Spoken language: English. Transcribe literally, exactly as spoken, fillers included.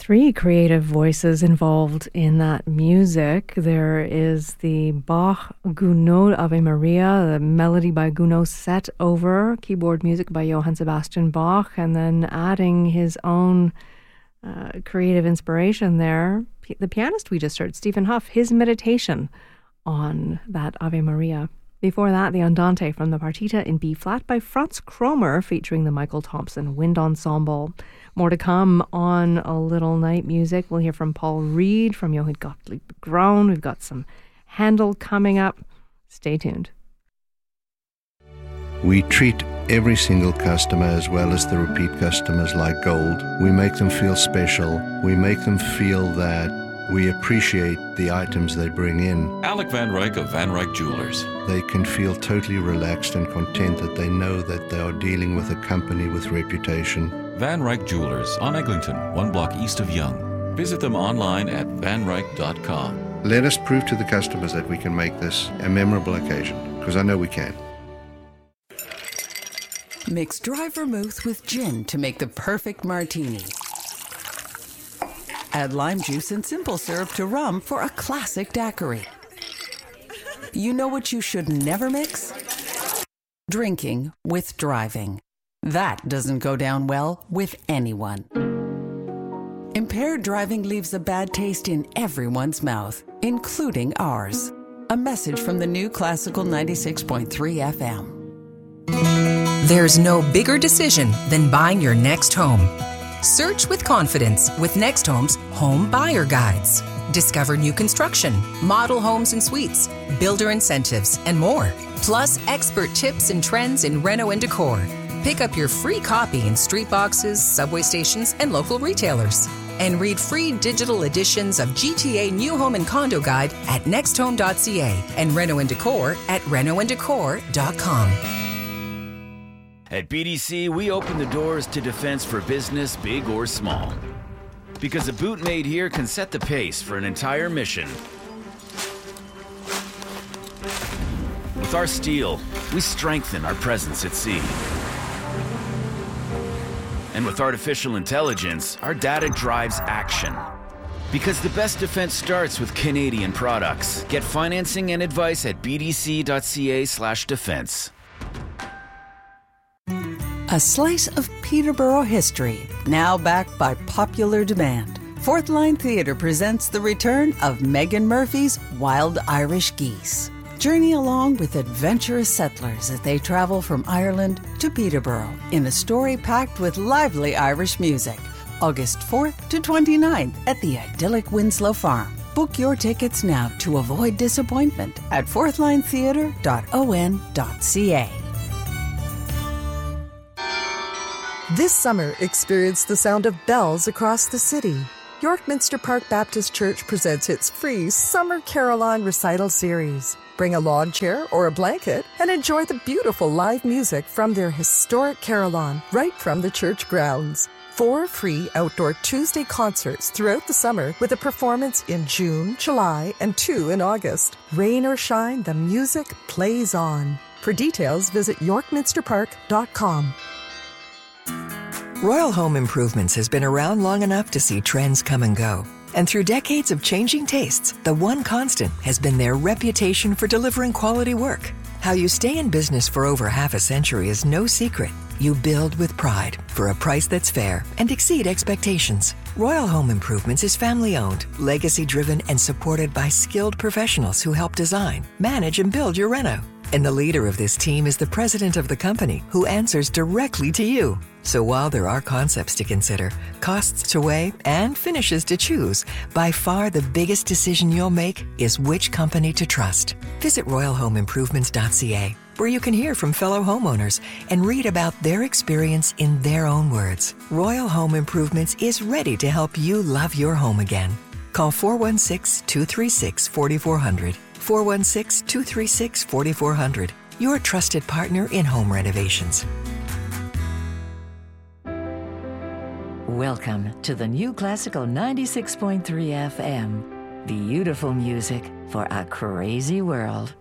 Three creative voices involved in that music. There is the Bach Gounod Ave Maria, the melody by Gounod set over, keyboard music by Johann Sebastian Bach, and then adding his own uh, creative inspiration there. P- the pianist we just heard, Stephen Huff, his meditation on that Ave Maria. Before that, the Andante from the Partita in B-flat by Franz Kromer, featuring the Michael Thompson Wind Ensemble. More to come on A Little Night Music. We'll hear from Paul Reed, from Johann Gottlieb Graun. We've got some Handel coming up. Stay tuned. We treat every single customer as well as the repeat customers like gold. We make them feel special. We make them feel that we appreciate the items they bring in. Alec Van Ryk of Van Ryk Jewelers. They can feel totally relaxed and content that they know that they are dealing with a company with reputation. Van Ryk Jewelers on Eglinton, one block east of Yonge. Visit them online at van ryk dot com. Let us prove to the customers that we can make this a memorable occasion, because I know we can. Mix dry vermouth with gin to make the perfect martini. Add lime juice and simple syrup to rum for a classic daiquiri. You know what you should never mix? Drinking with driving. That doesn't go down well with anyone. Impaired driving leaves a bad taste in everyone's mouth, including ours. A message from the new Classical ninety-six point three F M. There's no bigger decision than buying your next home. Search with confidence with Next Home's Home Buyer Guides. Discover new construction, model homes and suites, builder incentives, and more. Plus expert tips and trends in reno and decor. Pick up your free copy in street boxes, subway stations, and local retailers. And read free digital editions of G T A New Home and Condo Guide at next home dot c a and Reno and Decor at reno and decor dot com. At B D C, we open the doors to defense for business, big or small. Because a boot made here can set the pace for an entire mission. With our steel, we strengthen our presence at sea. And with artificial intelligence, our data drives action. Because the best defense starts with Canadian products. Get financing and advice at b d c dot c a slash defense. A slice of Peterborough history, now backed by popular demand. Fourth Line Theatre presents the return of Megan Murphy's Wild Irish Geese. Journey along with adventurous settlers as they travel from Ireland to Peterborough in a story packed with lively Irish music. August fourth to twenty-ninth at the idyllic Winslow Farm. Book your tickets now to avoid disappointment at fourth line theatre dot o n dot c a. This summer, experience the sound of bells across the city. York Minster Park Baptist Church presents its free Summer Carillon Recital Series. Bring a lawn chair or a blanket and enjoy the beautiful live music from their historic carillon right from the church grounds. Four free outdoor Tuesday concerts throughout the summer with a performance in June, July, and two in August. Rain or shine, the music plays on. For details, visit york minster park dot com. Royal Home Improvements has been around long enough to see trends come and go. And through decades of changing tastes, the one constant has been their reputation for delivering quality work. How you stay in business for over half a century is no secret. You build with pride for a price that's fair and exceed expectations. Royal Home Improvements is family-owned, legacy-driven, and supported by skilled professionals who help design, manage, and build your reno. And the leader of this team is the president of the company, who answers directly to you. So while there are concepts to consider, costs to weigh, and finishes to choose, by far the biggest decision you'll make is which company to trust. Visit royal home improvements dot c a, where you can hear from fellow homeowners and read about their experience in their own words. Royal Home Improvements is ready to help you love your home again. Call four one six, two three six, four four zero zero. four one six, two three six, four four zero zero. Your trusted partner in home renovations. Welcome to the new Classical ninety-six point three F M. Beautiful music for a crazy world.